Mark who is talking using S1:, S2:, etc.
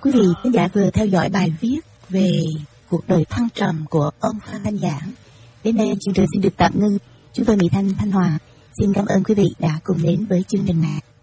S1: Quý vị khán giả vừa theo dõi bài viết về cuộc đời thăng trầm của ông Phan Thanh Giảng. Đến đây chương trình xin được tạm ngưng. Chúng tôi Mỹ Thanh Hòa xin cảm ơn quý vị đã cùng đến với chương trình này.